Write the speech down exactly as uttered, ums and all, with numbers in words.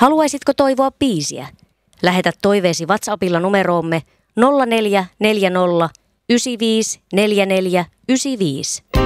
Haluaisitko toivoa biisiä? Lähetä toiveesi WhatsAppilla numeroomme nolla neljä neljä nolla yhdeksän viisi neljä neljä yhdeksän viisi.